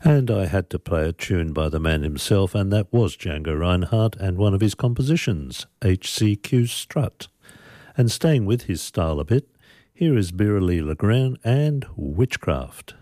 And I had to play a tune by the man himself, and that was Django Reinhardt and one of his compositions, HCQ Strut. And staying with his style a bit, here is Beverly Legrand and Witchcraft.